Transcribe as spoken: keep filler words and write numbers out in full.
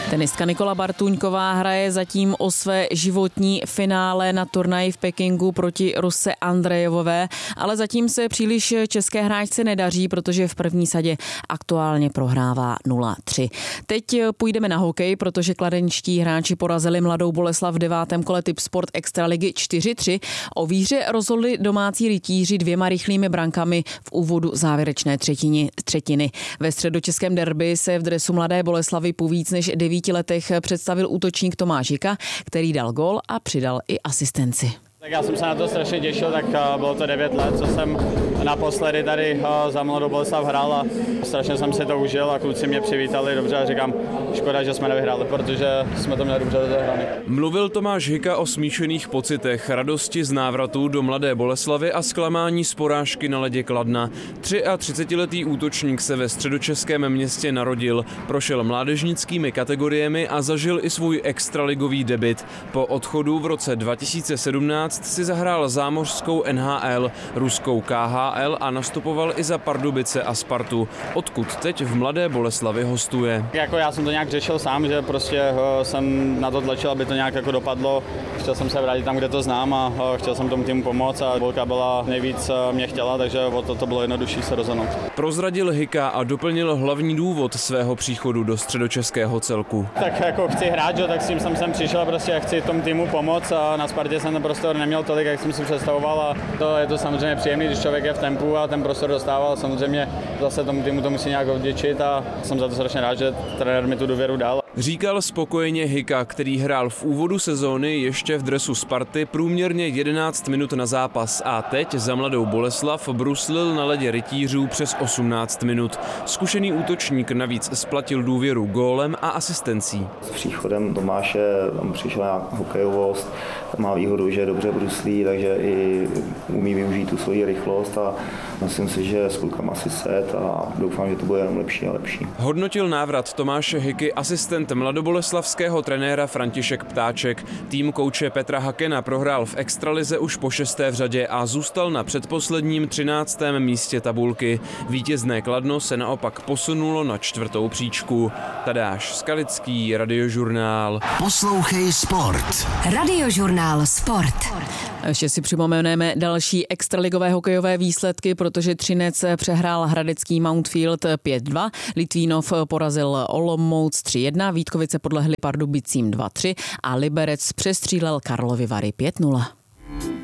Tenistka Nikola Bartuňková hraje zatím o své životní finále na turnaji v Pekingu proti Ruse Andrejevové, ale zatím se příliš české hráčce nedaří, protože v první sadě aktuálně prohrává nula tři. Teď půjdeme na hokej, protože kladenčtí hráči porazili Mladou Boleslav v devátém kole Tipsport Extraligy čtyři tři. O výhře rozhodli domácí rytíři dvěma rychlými brankami v úvodu závěrečné třetiny. třetiny. Ve středočeském derby se v dresu Mladé Boleslavy po víc než devíti letech představil útočník Tomáš Hika, který dal gól a přidal i asistenci. Tak já jsem se na to strašně těšil, tak bylo to devět let, co jsem naposledy tady za Mladou Boleslav hrál a strašně jsem si to užil a kluci mě přivítali dobře a říkám, škoda, že jsme nevyhráli, protože jsme to měli dobře rozehrané. Mluvil Tomáš Hika o smíšených pocitech, radosti z návratu do Mladé Boleslavy a zklamání z porážky na ledě Kladna. třiatřicetiletý útočník se ve středočeském městě narodil, prošel mládežnickými kategoriemi a zažil i svůj extraligový debut. Po odchodu v roce dva tisíce sedmnáct si zahrál zámořskou N H L, ruskou K H L a nastupoval i za Pardubice a Spartu, odkud teď v Mladé Boleslavi hostuje. Jako já jsem to nějak řešil sám, že prostě jsem na to tlačil, aby to nějak jako dopadlo. Chtěl jsem se vrátit tam, kde to znám a chtěl jsem tomu týmu pomoct a Bolka byla nejvíc mě chtěla, takže o to, to bylo jednodušší se rozhodnout. Prozradil Hika a doplnil hlavní důvod svého příchodu do středočeského celku. Tak jako chci hrát, že, tak s tím jsem sem přišel, prostě chci tomu týmu pomoct a na Spartě jsem ten prostor neměl tolik, jak jsem si představoval a to je to samozřejmě příjemný, když člověk je v tempu a ten prostor dostával. Samozřejmě zase tomu týmu to musí nějak odděčit a jsem za to strašně rád, že trenér mi tu důvěru dal. Říkal spokojeně Hika, který hrál v úvodu sezóny ještě v dresu Sparty průměrně jedenáct minut na zápas a teď za Mladou Boleslav bruslil na ledě rytířů přes osmnáct minut. Zkušený útočník navíc splatil důvěru gólem a asistencí. S příchodem Tomáše tam přišla nějaká hokejovost, má výhodu, že dobře bruslí, takže i umí využít tu svoji rychlost a myslím si, že s klukama asi set a doufám, že to bude jenom lepší a lepší. Hodnotil návrat Tomáše Hiky asistent mladoboleslavského trenéra František Ptáček. Tým kouče Petra Hakena prohrál v extralize už po šesté v řadě a zůstal na předposledním třináctém místě tabulky. Vítězné Kladno se naopak posunulo na čtvrtou příčku. Tadáš Skalický, Radiožurnál. Poslouchej sport. Radiožurnál Sport. Ještě si připomeneme další extraligové hokejové výsledky, protože Třinec přehrál hradecký Mountfield pět dva, Litvínov porazil Olomouc tři jedna, Vítkovice podlehli Pardubicím dva tři a Liberec přestřílel Karlovy Vary pět nula.